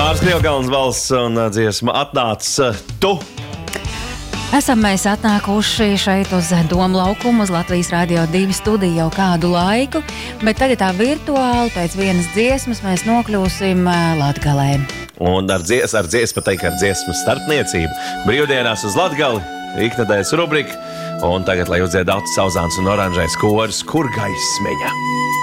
Māris Krievkalns valsts un dziesma atnāc tu. Esam mēs atnākuši šeit uz Doma laukumu, uz Latvijas Radio 2 studiju jau kādu laiku, bet tagad tā virtuāli pēc vienas dziesmas mēs nokļūsim Latgalē. Un ar dziesmu pateikt, ar dziesmu starpniecību. Brīvdienās uz Latgali, iknedēļas rubrika. Un tagad, lai uzdziedātu Sauzāns un Oranžais koris, kur gaismeņa.